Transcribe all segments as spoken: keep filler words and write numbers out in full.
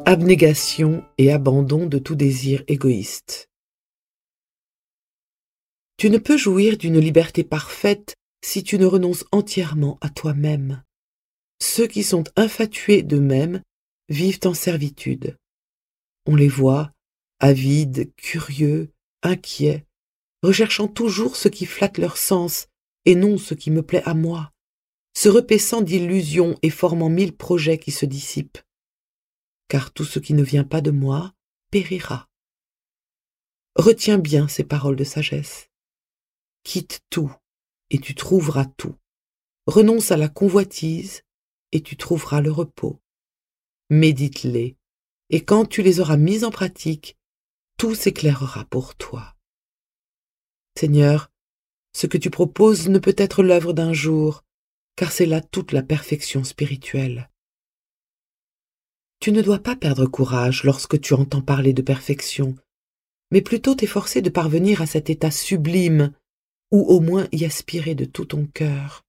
Abnégation et abandon de tout désir égoïste. Tu ne peux jouir d'une liberté parfaite si tu ne renonces entièrement à toi-même. Ceux qui sont infatués d'eux-mêmes vivent en servitude. On les voit, avides, curieux, inquiets, recherchant toujours ce qui flatte leur sens et non ce qui me plaît à moi, se repaissant d'illusions et formant mille projets qui se dissipent. Car tout ce qui ne vient pas de moi périra. Retiens bien ces paroles de sagesse. Quitte tout, et tu trouveras tout. Renonce à la convoitise, et tu trouveras le repos. Médite-les, et quand tu les auras mises en pratique, tout s'éclairera pour toi. Seigneur, ce que tu proposes ne peut être l'œuvre d'un jour, car c'est là toute la perfection spirituelle. Tu ne dois pas perdre courage lorsque tu entends parler de perfection, mais plutôt t'efforcer de parvenir à cet état sublime, ou au moins y aspirer de tout ton cœur.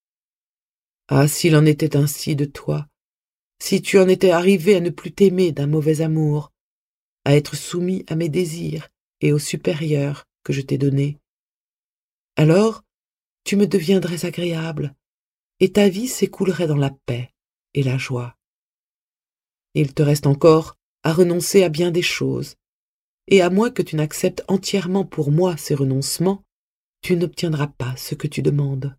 Ah, s'il en était ainsi de toi, si tu en étais arrivé à ne plus t'aimer d'un mauvais amour, à être soumis à mes désirs et au supérieur que je t'ai donné, alors tu me deviendrais agréable, et ta vie s'écoulerait dans la paix et la joie. Il te reste encore à renoncer à bien des choses, et à moins que tu n'acceptes entièrement pour moi ces renoncements, tu n'obtiendras pas ce que tu demandes.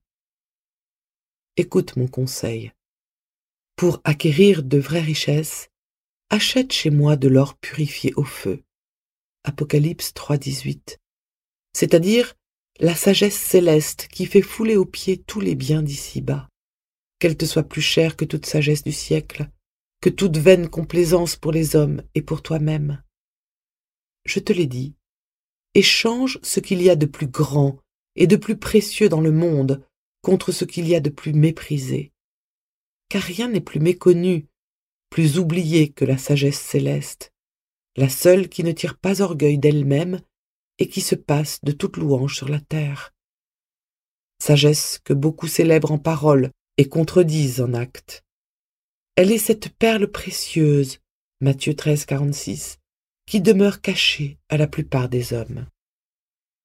Écoute mon conseil. Pour acquérir de vraies richesses, achète chez moi de l'or purifié au feu. Apocalypse trois, dix-huit. C'est-à-dire la sagesse céleste qui fait fouler aux pieds tous les biens d'ici-bas, qu'elle te soit plus chère que toute sagesse du siècle, que toute vaine complaisance pour les hommes et pour toi-même. Je te l'ai dit, échange ce qu'il y a de plus grand et de plus précieux dans le monde contre ce qu'il y a de plus méprisé. Car rien n'est plus méconnu, plus oublié que la sagesse céleste, la seule qui ne tire pas orgueil d'elle-même et qui se passe de toute louange sur la terre. Sagesse que beaucoup célèbrent en parole et contredisent en actes. Elle est cette perle précieuse, Matthieu treize, quarante-six, qui demeure cachée à la plupart des hommes.